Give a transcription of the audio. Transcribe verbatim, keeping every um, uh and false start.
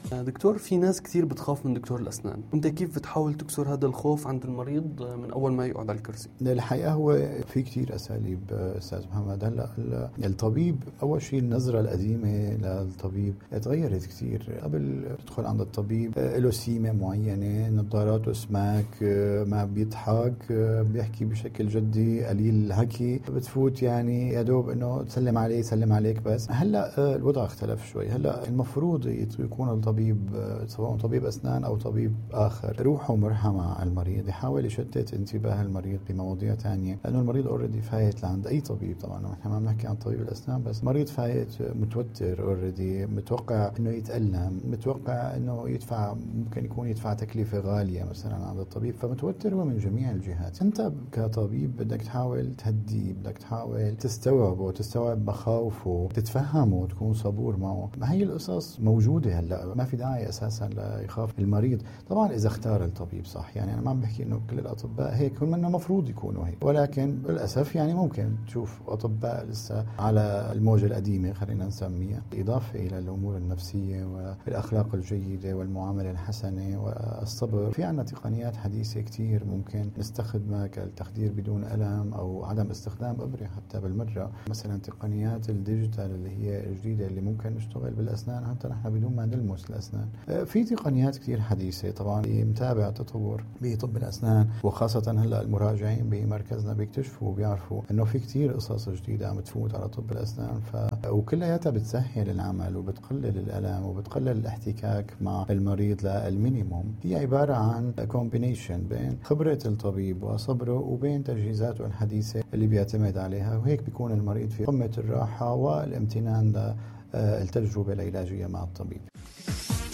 دكتور، في ناس كثير بتخاف من دكتور الأسنان، أنت كيف بتحاول تكسر هذا الخوف عند المريض من أول ما يقعد على الكرسي؟ الحقيقة هو في كتير أساليب أستاذ محمد. هلا الطبيب أول شيء النظرة القديمة للطبيب تغيرت كتير. قبل تدخل عند الطبيب له سيمة معينة، نظاراته سماك، ما بيضحك، بيحكي بشكل جدي، قليل الحكي، بتفوت يعني يا دوب إنه تسلم عليه سلم عليك بس. هلا الوضع اختلف شوي. هلا المفروض يكون الطبيب سواء طبيب أسنان أو طبيب آخر روحه مرحة مع المريض، يحاول يشتت انتباه المريض بمواضيع تانية، لأنه المريض اوريدي فايت لعند أي طبيب. طبعا نحن ما بنحكي عن طبيب الأسنان بس، مريض فايت متوتر اوريدي، متوقع إنه يتألم، متوقع إنه يدفع، ممكن يكون يدفع تكلفة غالية مثلا عند الطبيب، فمتوتر هو من جميع الجهات. أنت كطبيب بدك تحاول تهديه، بدك تحاول تستوعبه، تستوعب مخاوفه، تتفهمه وتكون صبور معه. ما هي القصص موجودة هلا، ما في داعي أساسا لا يخاف المريض. طبعا إذا اختار الطبيب صح، يعني أنا ما عم بحكي إنه كل الأطباء هيك، هم إنه مفروض يكونوا هيك، ولكن للأسف يعني ممكن تشوف أطباء لسه على الموجة القديمة خلينا نسميها، إضافة إلى الأمور النفسية والأخلاق الجيدة والمعاملة الحسنة والصبر. في عنا تقنيات حديثة كتير ممكن نستخدمها كالتخدير بدون ألم أو عدم استخدام إبرة حتى بالمرة. مثلا تقنيات الديجيتال اللي هي الجديدة اللي ممكن نشتغل بالأسنان حتى نحن بدون ما نلمس الأسنان. في تقنيات كتير حديثة. طبعا متابع تطور بطب الأسنان، وخاصة هلا المراجعين بمركزنا بيكتشفوا وبيعرفوا إنه في كتير قصص جديدة عم تفوت على طب الأسنان، ف... وكلياتها بتسهل العمل وبتقلل الألم وبتقلل الاحتكاك مع المريض للمينيموم. هي عبارة عن كومبينيشن بين خبرة الطبيب وصبره وبين تجهيزاته الحديثة اللي بيعتمد عليها، وهيك بيكون المريض في قمة الراحة والامتنان للتجربة العلاجية مع الطبيب.